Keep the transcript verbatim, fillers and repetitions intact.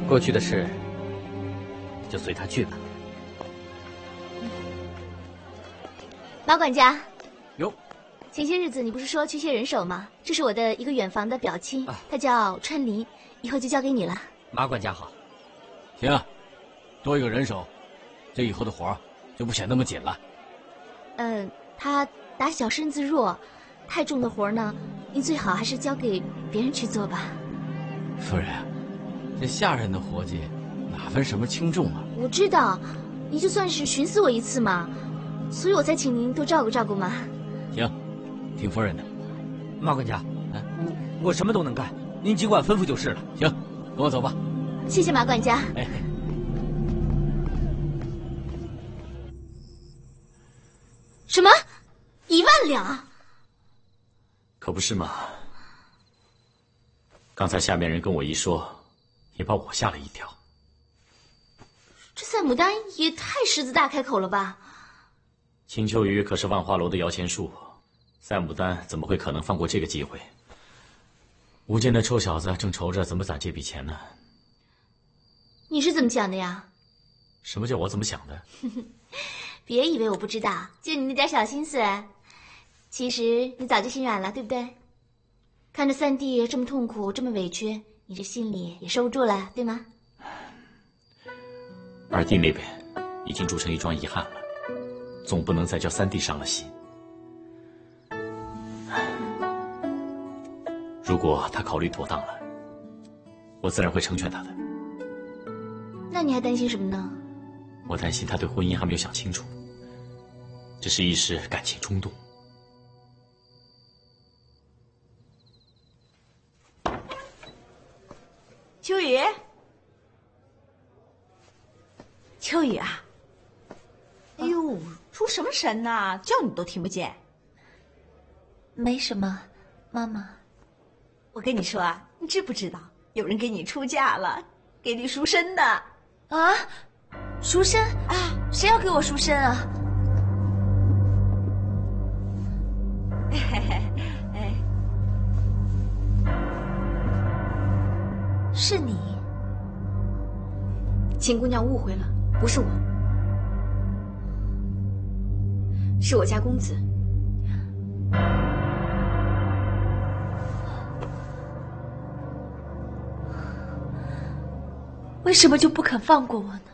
过去的事就随他去吧。 马管家， 哟， 前些日子你不是说缺些人手吗？这是我的一个远房的表亲，啊、他叫川离，以后就交给你了。 马管家好。 行啊，多一个人手，这以后的活儿就不显那么紧了。 嗯、呃，他打小身子弱，太重的活呢，您最好还是交给别人去做吧。 夫人，这下人的活计哪分什么轻重啊？ 我知道，你就算是寻死我一次嘛，所以我才请您多照顾照顾嘛。 行，听夫人的。 马管家，哎，我我什么都能干，您尽管吩咐就是了。 行，跟我走吧。 谢谢马管家。 哎， 什么？一万两？ 可不是嘛。刚才下面人跟我一说，也把我吓了一跳。 这赛牡丹也太狮子大开口了吧？ 秦秋雨可是万花楼的摇钱树，赛牡丹怎么会可能放过这个机会？吴健那臭小子正愁着怎么攒这笔钱呢。 你是怎么想的呀？ 什么叫我怎么想的？ 别以为我不知道，就你那点小心思，其实你早就心软了，对不对？看着三弟这么痛苦，这么委屈，你这心里也收不住了，对吗？ 二弟那边已经铸成一桩遗憾了，总不能再叫三弟伤了心。如果他考虑妥当了，我自然会成全他的。 那你还担心什么呢？ 我担心他对婚姻还没有想清楚，只是一时感情冲动。 秋雨，秋雨啊！哎呦，出什么神呐？叫你都听不见。 没什么，妈妈。 我跟你说啊，你知不知道有人给你出嫁了，给你赎身的啊？赎身啊？谁要给我赎身啊？ 哎， 是你。秦姑娘误会了，不是我，是我家公子。为什么就不肯放过我呢？